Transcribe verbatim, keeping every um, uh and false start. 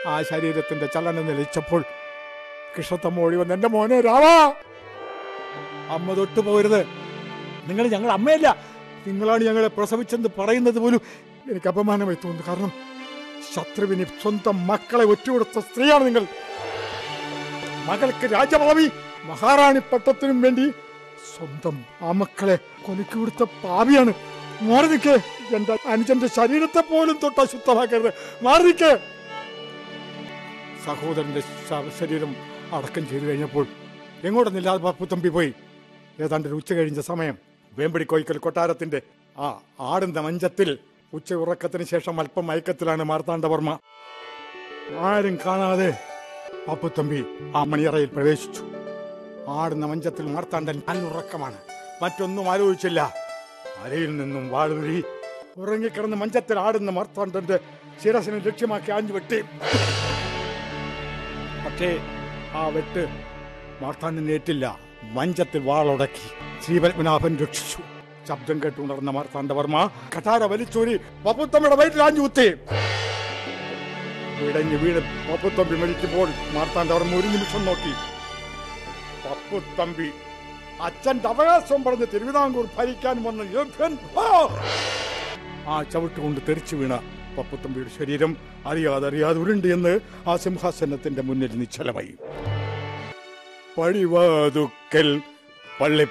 ആ ശരീരത്തിന്റെ ചലനം നിലച്ചപ്പോൾ കൃഷ്ണത്തമ്മ ഓടി വന്ന്, എന്റെ മോനെ രാവാ, അമ്മ തൊട്ടു പോകരുത്, നിങ്ങൾ ഞങ്ങൾ അമ്മയല്ല, നിങ്ങളാണ് ഞങ്ങളെ പ്രസവിച്ചെന്ന് പറയുന്നത് പോലും എനിക്ക് അപമാനമായി തോന്നുന്നു. കാരണം ശത്രുവിന് സ്വന്തം മക്കളെ ഒറ്റുകൊടുത്ത സ്ത്രീയാണ് നിങ്ങൾ. മകൾക്ക് രാജഭാവി മഹാറാണി പട്ടത്തിനും വേണ്ടി സ്വന്തം ആ മക്കളെ കൊലക്ക് കൊടുത്ത പാപിയാണ്. മാറി നിൽക്കേ, എന്റെ അനുജന്റെ ശരീരത്തെ പോലും തൊട്ട് അശുദ്ധമാക്കരുത്, മാറി നിൽക്കേ. സഹോദരന്റെ ശരീരം അടക്കം ചെയ്തു കഴിഞ്ഞപ്പോൾ എങ്ങോട്ടൊന്നില്ലാതെ പപ്പുത്തമ്പി പോയി. ഏതാണ്ട് ഉച്ച കഴിഞ്ഞ സമയം വേമ്പടി കോയിക്കൽ കൊട്ടാരത്തിന്റെ ആ ആടുന്ന മഞ്ചത്തിൽ ഉച്ച ഉറക്കത്തിന് ശേഷം അല്പം മയക്കത്തിലാണ് മാർത്താണ്ഡവർമ്മ. ആരും കാണാതെ പപ്പുത്തമ്പി ആ മണിയറയിൽ പ്രവേശിച്ചു. ആടുന്ന മഞ്ചത്തിൽ മാർത്താണ്ഡൻ നല്ലുറക്കമാണ്, മറ്റൊന്നും ആലോചിച്ചില്ല. അരയിൽ നിന്നും വാളുരുകി ഉറങ്ങിക്കിടന്ന് മഞ്ചത്തിൽ ആടുന്ന മാർത്താണ്ഡന്റെ ശിരസിനെ ലക്ഷ്യമാക്കി ആഞ്ഞു വെട്ടി. പക്ഷേ ആ വെട്ട് മാർത്താണ്ഡൻ ഏറ്റില്ല. മഞ്ചത്തിൽ വാളൊടക്കി ശ്രീപത്മനാഭൻ രക്ഷിച്ചു. ശബ്ദം കേട്ടുണർന്ന മാർത്താണ്ഡവർമ്മ കഠാര വലിച്ചൂരി പപ്പുത്തമ്പിയുടെ വയറ്റിൽ ആഞ്ഞു കുത്തി. വിടഞ്ഞു വീട് പപ്പുത്തമ്പി മരിക്കുമ്പോൾ മാർത്താണ്ഡവർമ്മ ഒരു നിമിഷം നോക്കി. പപ്പുത്തമ്പി അച്ഛന്റെ അവകാശം പറഞ്ഞ് തിരുവിതാംകൂർ ഭരിക്കാൻ വന്ന യോഗ്യൻ ആ ചവിട്ടുകൊണ്ട് തെറിച്ചു വീണ പപ്പുത്തമ്പിയുടെ ശരീരം അറിയാതെ അറിയാതെ ഉരുണ്ട് എന്ന് ആ സിംഹാസനത്തിന്റെ മുന്നിൽ നിശ്ചലമായി. പഴിവാതുക്കൽ പള്ളി